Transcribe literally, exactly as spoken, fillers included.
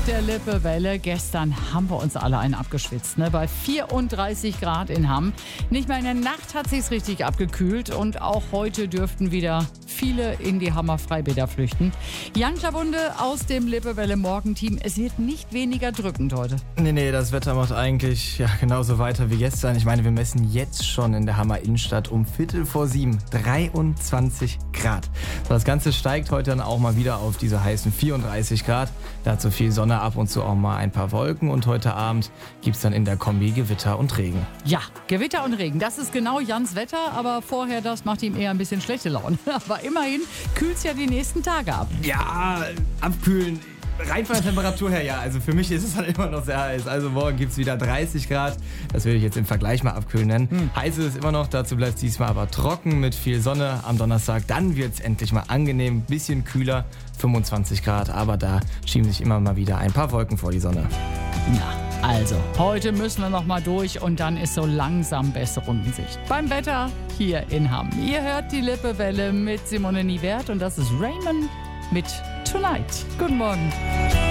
der Lippewelle. Gestern haben wir uns alle einen abgeschwitzt, ne? Bei vierunddreißig Grad in Hamm. Nicht mal in der Nacht hat sich's richtig abgekühlt und auch heute dürften wieder viele in die Hammer Freibäder flüchten. Jan Klabunde aus dem Lippewelle Morgenteam. Es wird nicht weniger drückend heute. Nee, nee, das Wetter macht eigentlich ja, genauso weiter wie gestern. Ich meine, wir messen jetzt schon in der Hammer Innenstadt um Viertel vor sieben dreiundzwanzig Grad. Das Ganze steigt heute dann auch mal wieder auf diese heißen vierunddreißig Grad. Dazu viel Sonne, ab und zu auch mal ein paar Wolken. Und heute Abend gibt's dann in der Kombi Gewitter und Regen. Ja, Gewitter und Regen, das ist genau Jans Wetter. Aber vorher, das macht ihm eher ein bisschen schlechte Laune. Aber immerhin kühlt's ja die nächsten Tage ab. Ja, abkühlen. Rein von der Temperatur her, ja. Also für mich ist es halt immer noch sehr heiß. Also morgen gibt es wieder dreißig Grad. Das würde ich jetzt im Vergleich mal abkühlen nennen. Hm. Heiß ist es immer noch, dazu bleibt es diesmal aber trocken mit viel Sonne am Donnerstag. Dann wird es endlich mal angenehm, bisschen kühler, fünfundzwanzig Grad. Aber da schieben sich immer mal wieder ein paar Wolken vor die Sonne. Na, also, heute müssen wir noch mal durch und dann ist so langsam Besserung in Sicht. Beim Wetter hier in Hamm. Ihr hört die Lippewelle mit Simone Niewert und das ist Raymond mit Tonight. Guten Morgen.